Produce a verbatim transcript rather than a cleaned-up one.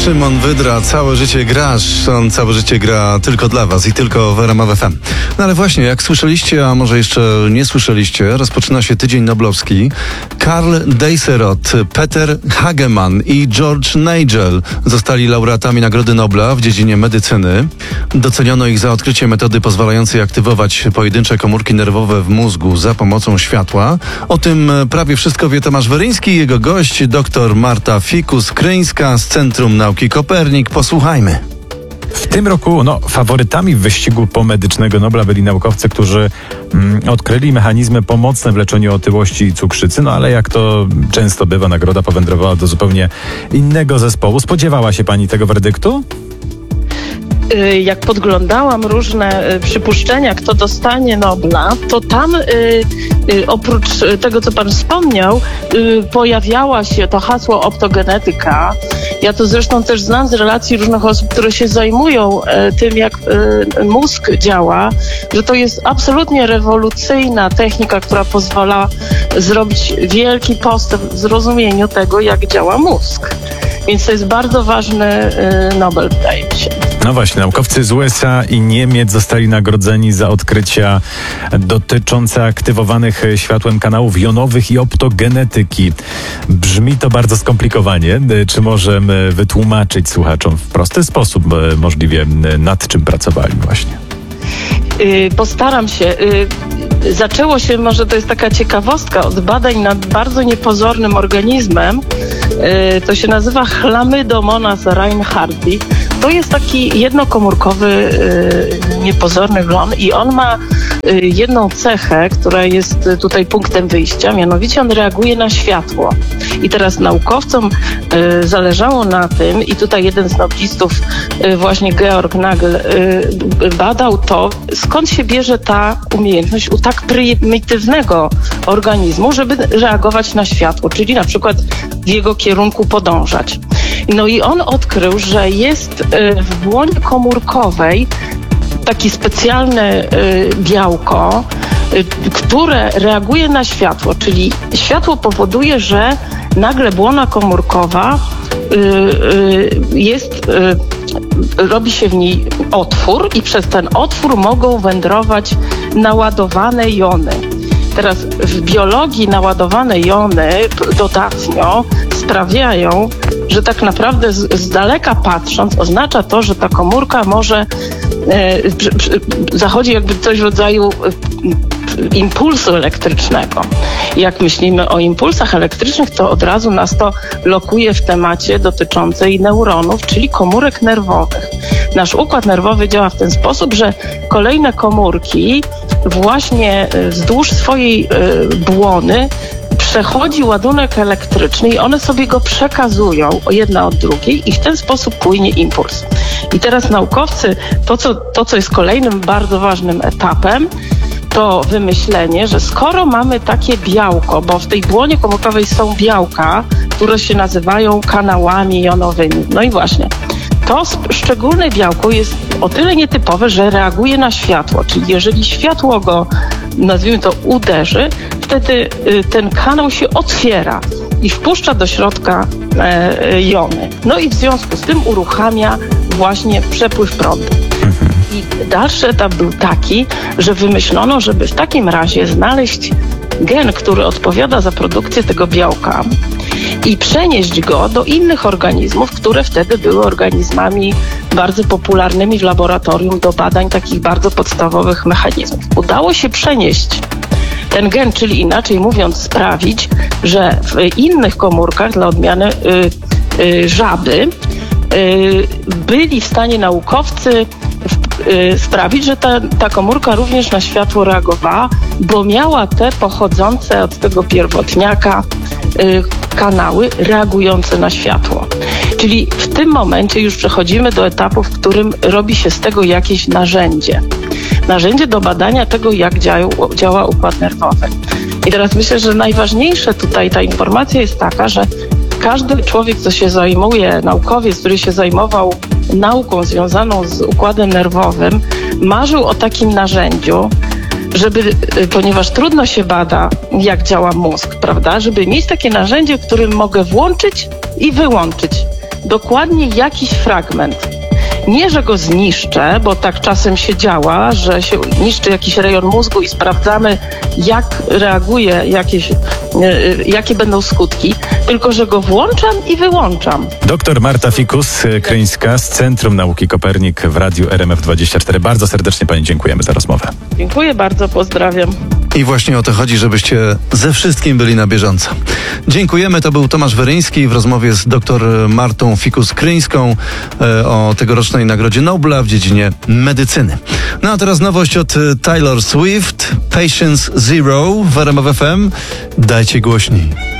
Szymon Wydra, całe życie grasz, on całe życie gra tylko dla was i tylko w R M F F M. No ale właśnie, jak słyszeliście, a może jeszcze nie słyszeliście, rozpoczyna się Tydzień Noblowski. Karl Deiserot, Peter Hagemann i George Nagel zostali laureatami Nagrody Nobla w dziedzinie medycyny. Doceniono ich za odkrycie metody pozwalającej aktywować pojedyncze komórki nerwowe w mózgu za pomocą światła. O tym prawie wszystko wie Tomasz Weryński i jego gość, dr Marta Fikus-Kryńska z Centrum Nauki Kopernik. Posłuchajmy. W tym roku no, faworytami w wyścigu pomedycznego Nobla byli naukowcy, którzy mm, odkryli mechanizmy pomocne w leczeniu otyłości i cukrzycy, no ale jak to często bywa, nagroda powędrowała do zupełnie innego zespołu. Spodziewała się pani tego werdyktu? Jak podglądałam różne przypuszczenia, kto dostanie Nobla, to tam y, y, oprócz tego, co pan wspomniał, y, pojawiała się to hasło optogenetyka. Ja to zresztą też znam z relacji różnych osób, które się zajmują y, tym, jak y, mózg działa, że to jest absolutnie rewolucyjna technika, która pozwala zrobić wielki postęp w zrozumieniu tego, jak działa mózg. Więc to jest bardzo ważny y, Nobel, wydaje mi się. No właśnie, naukowcy z U S A i Niemiec zostali nagrodzeni za odkrycia dotyczące aktywowanych światłem kanałów jonowych i optogenetyki. Brzmi to bardzo skomplikowanie. Czy możemy wytłumaczyć słuchaczom w prosty sposób możliwie, nad czym pracowali właśnie? Yy, postaram się. Yy, zaczęło się, może to jest taka ciekawostka, od badań nad bardzo niepozornym organizmem. Yy, to się nazywa Chlamydomonas reinhardti. To jest taki jednokomórkowy, yy, niepozorny glon i on ma yy, jedną cechę, która jest tutaj punktem wyjścia, mianowicie on reaguje na światło. I teraz naukowcom yy, zależało na tym, i tutaj jeden z noblistów, yy, właśnie Georg Nagel, yy, badał to, skąd się bierze ta umiejętność u tak prymitywnego organizmu, żeby reagować na światło, czyli na przykład w jego kierunku podążać. No i on odkrył, że jest w błonie komórkowej takie specjalne białko, które reaguje na światło, czyli światło powoduje, że nagle błona komórkowa jest, robi się w niej otwór i przez ten otwór mogą wędrować naładowane jony. Teraz w biologii naładowane jony dodatnio sprawiają, że tak naprawdę z, z daleka patrząc oznacza to, że ta komórka może e, przy, przy, zachodzi jakby coś w rodzaju e, impulsu elektrycznego. Jak myślimy o impulsach elektrycznych, to od razu nas to lokuje w temacie dotyczącej neuronów, czyli komórek nerwowych. Nasz układ nerwowy działa w ten sposób, że kolejne komórki właśnie wzdłuż swojej y, błony przechodzi ładunek elektryczny i one sobie go przekazują jedna od drugiej i w ten sposób płynie impuls. I teraz naukowcy, to co, to co jest kolejnym bardzo ważnym etapem, to wymyślenie, że skoro mamy takie białko, bo w tej błonie komórkowej są białka, które się nazywają kanałami jonowymi. No i właśnie, to szczególne białko jest o tyle nietypowe, że reaguje na światło, czyli jeżeli światło go, nazwijmy to, uderzy, wtedy ten kanał się otwiera i wpuszcza do środka e, jony. No i w związku z tym uruchamia właśnie przepływ prądu. I dalszy etap był taki, że wymyślono, żeby w takim razie znaleźć gen, który odpowiada za produkcję tego białka i przenieść go do innych organizmów, które wtedy były organizmami bardzo popularnymi w laboratorium do badań takich bardzo podstawowych mechanizmów. Udało się przenieść ten gen, czyli inaczej mówiąc sprawić, że w innych komórkach dla odmiany y, y, żaby y, byli w stanie naukowcy sprawić, że ta, ta komórka również na światło reagowała, bo miała te pochodzące od tego pierwotniaka y, kanały reagujące na światło. Czyli w tym momencie już przechodzimy do etapu, w którym robi się z tego jakieś narzędzie. Narzędzie do badania tego, jak działa, działa układ nerwowy. I teraz myślę, że najważniejsze tutaj ta informacja jest taka, że każdy człowiek, co się zajmuje, naukowiec, który się zajmował nauką związaną z układem nerwowym, marzył o takim narzędziu, żeby, ponieważ trudno się bada, jak działa mózg, prawda, żeby mieć takie narzędzie, w którym mogę włączyć i wyłączyć dokładnie jakiś fragment. Nie, że go zniszczę, bo tak czasem się działa, że się niszczy jakiś rejon mózgu i sprawdzamy, jak reaguje, jakieś, jakie będą skutki, tylko że go włączam i wyłączam. Doktor Marta Fikus-Kryńska z Centrum Nauki Kopernik w Radiu R M F dwadzieścia cztery. Bardzo serdecznie Pani dziękujemy za rozmowę. Dziękuję bardzo, pozdrawiam. I właśnie o to chodzi, żebyście ze wszystkim byli na bieżąco. Dziękujemy, to był Tomasz Weryński w rozmowie z dr Martą Fikus-Kryńską e, o tegorocznej Nagrodzie Nobla w dziedzinie medycyny. No a teraz nowość od Taylor Swift, Patience Zero w R M F F M. Dajcie głośniej.